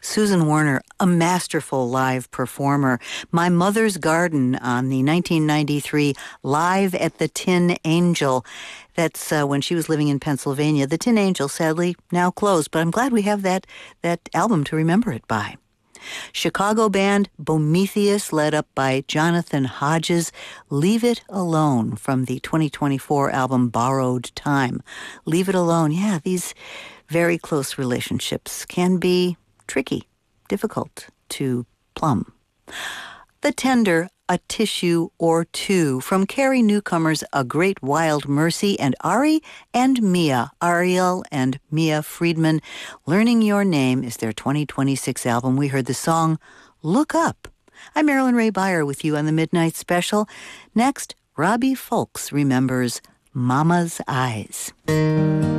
Susan Warner, a masterful live performer. My Mother's Garden on the 1993 Live at the Tin Angel. That's when she was living in Pennsylvania. The Tin Angel, sadly, now closed, but I'm glad we have that album to remember it by. Chicago band Bometheus, led up by Jonathan Hodges, Leave It Alone from the 2024 album Borrowed Time. Leave It Alone, yeah, these very close relationships can be tricky, difficult to plumb. The Tender, A Tissue or Two, from Carrie Newcomer's A Great Wild Mercy, and Ari and Mia, Ariel and Mia Friedman. Learning Your Name is their 2026 album. We heard the song Look Up. I'm Marilyn Ray Beyer with you on the Midnight Special. Next, Robbie Fulks remembers Mama's Eyes.